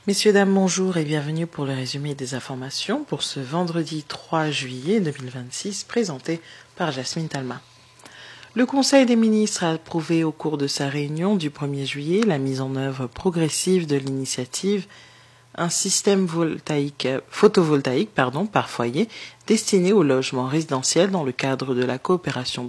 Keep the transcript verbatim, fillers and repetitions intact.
Messieurs, dames, bonjour et bienvenue pour le résumé des informations pour ce vendredi trois juillet deux mille vingt-six, présenté par Jasmine Talma. Le Conseil des ministres a approuvé au cours de sa réunion du premier juillet la mise en œuvre progressive de l'initiative un système voltaïque, photovoltaïque pardon, par foyer destiné au logement résidentiel dans le cadre de la coopération